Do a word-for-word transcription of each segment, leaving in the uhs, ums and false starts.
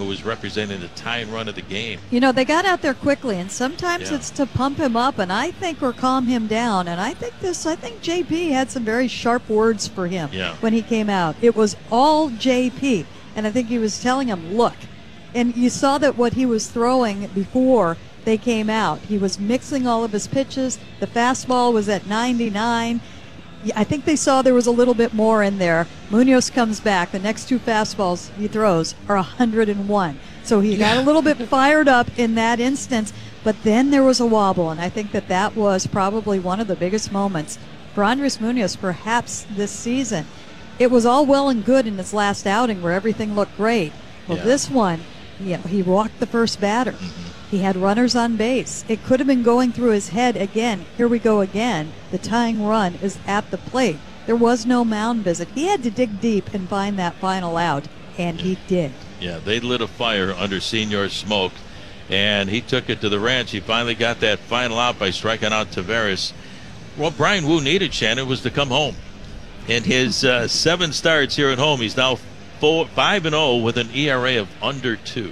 who was representing the tying run of the game. You know, they got out there quickly, and sometimes Yeah. it's to pump him up, and I think, or calm him down. And I think this, I think J P had some very sharp words for him Yeah. when he came out. It was all J P, and I think he was telling him, look, and you saw that what he was throwing before they came out. He was mixing all of his pitches. The fastball was at ninety-nine. I think they saw there was a little bit more in there. Munoz comes back. The next two fastballs he throws are one hundred one. So he got a little bit fired up in that instance, but then there was a wobble, and I think that that was probably one of the biggest moments for Andres Munoz perhaps this season. It was all well and good in his last outing where everything looked great. Well, Yeah. this one, you know, he walked the first batter. Mm-hmm. He had runners on base. It could have been going through his head again. Here we go again. The tying run is at the plate. There was no mound visit. He had to dig deep and find that final out, and he did. Yeah, they lit a fire under Senior Smoke, and he took it to the ranch. He finally got that final out by striking out Taveras. What Brian Wu needed, Shannon, was to come home. In his uh, seven starts here at home, he's now four, five and zero with an E R A of under two.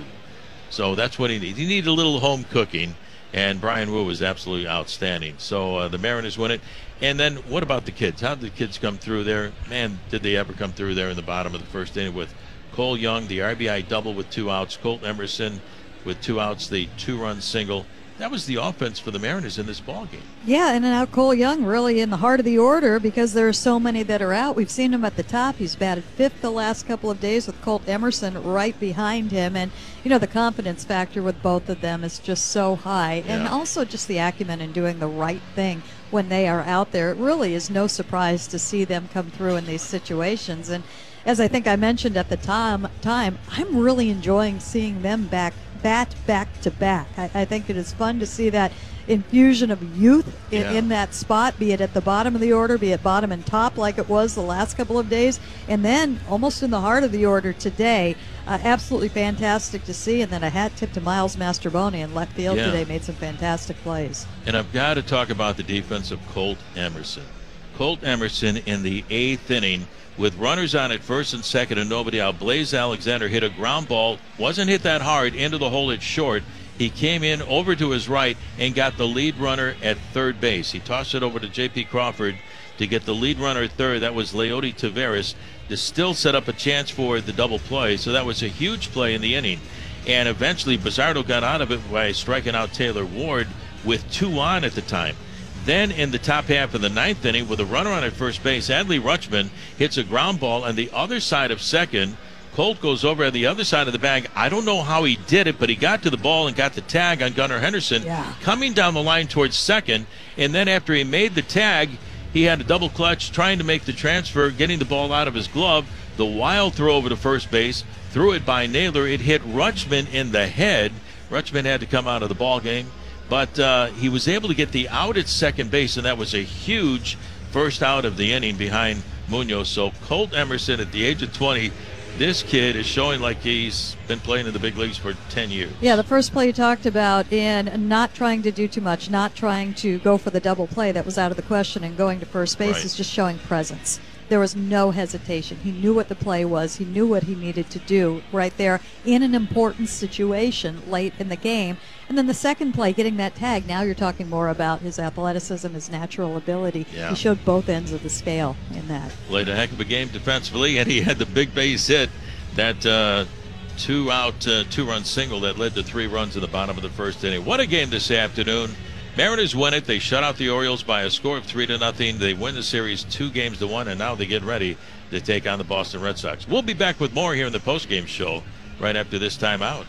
So that's what he needs. He needed a little home cooking, and Brian Wu was absolutely outstanding. So uh, the Mariners win it. And then what about the kids? How did the kids come through there? Man, did they ever come through there in the bottom of the first inning with Cole Young, the R B I double with two outs, Colt Emerson with two outs, the two-run single. That was the offense for the Mariners in this ballgame. Yeah, and now Cole Young really in the heart of the order because there are so many that are out. We've seen him at the top. He's batted fifth the last couple of days with Colt Emerson right behind him. And, you know, the confidence factor with both of them is just so high. And Yeah. also just the acumen in doing the right thing when they are out there. It really is no surprise to see them come through in these situations. And as I think I mentioned at the time, time I'm really enjoying seeing them back bat back to back. I, I think it is fun to see that infusion of youth in, Yeah. in that spot, be it at the bottom of the order, be it bottom and top like it was the last couple of days, and then almost in the heart of the order today. Uh, absolutely fantastic to see. And then a hat tip to Miles Mastroboni in left field Yeah. today, made some fantastic plays. And I've got to talk about the defense of Colt Emerson. Colt Emerson in the eighth inning with runners on at first and second and nobody out. Blaze Alexander hit a ground ball, wasn't hit that hard, into the hole at short. He came in over to his right and got the lead runner at third base. He tossed it over to J P Crawford to get the lead runner at third. That was Leody Taveras to still set up a chance for the double play. So that was a huge play in the inning. And eventually Bizzardo got out of it by striking out Taylor Ward with two on at the time. Then in the top half of the ninth inning, with a runner on at first base, Adley Rutschman hits a ground ball on the other side of second. Colt goes over on the other side of the bag. I don't know how he did it, but he got to the ball and got the tag on Gunnar Henderson. Yeah. Coming down the line towards second, and then after he made the tag, he had a double clutch trying to make the transfer, getting the ball out of his glove. The wild throw over to first base, threw it by Naylor. It hit Rutschman in the head. Rutschman had to come out of the ball game. But uh, he was able to get the out at second base, and that was a huge first out of the inning behind Munoz. So Colt Emerson at the age of twenty, this kid is showing like he's been playing in the big leagues for ten years. Yeah, the first play you talked about in not trying to do too much, not trying to go for the double play, that was out of the question, and going to first base Right. is just showing presence. There was no hesitation. He knew what the play was. He knew what he needed to do right there in an important situation late in the game. And then the second play, getting that tag, now you're talking more about his athleticism, his natural ability. Yeah. He showed both ends of the scale in that. Played a heck of a game defensively, and he had the big base hit, that uh, two-out, uh, two-run single that led to three runs in the bottom of the first inning. What a game this afternoon. Mariners win it. They shut out the Orioles by a score of three to nothing. They win the series two games to one, and now they get ready to take on the Boston Red Sox. We'll be back with more here in the postgame show right after this timeout.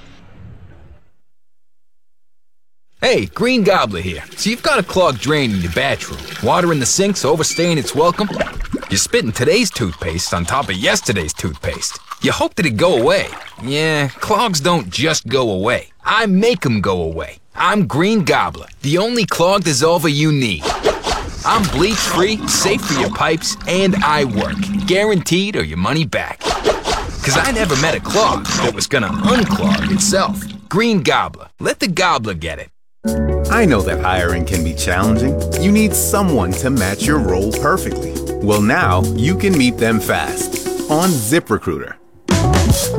Hey, Green Gobbler here. So you've got a clogged drain in your bathroom. Water in the sink's overstaying its welcome. You're spitting today's toothpaste on top of yesterday's toothpaste. You hope that it'd go away. Yeah, clogs don't just go away. I make them go away. I'm Green Gobbler, the only clog dissolver you need. I'm bleach-free, safe for your pipes, and I work. Guaranteed or your money back. Cause I never met a clog that was gonna unclog itself. Green Gobbler. Let the gobbler get it. I know that hiring can be challenging. You need someone to match your role perfectly. Well, now you can meet them fast on ZipRecruiter.